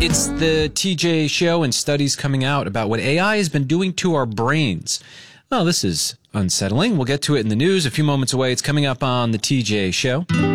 It's the TJ Show, and studies coming out about what AI has been doing to our brains. Well, this is unsettling. We'll get to it in the news a few moments away. It's coming up on the TJ Show.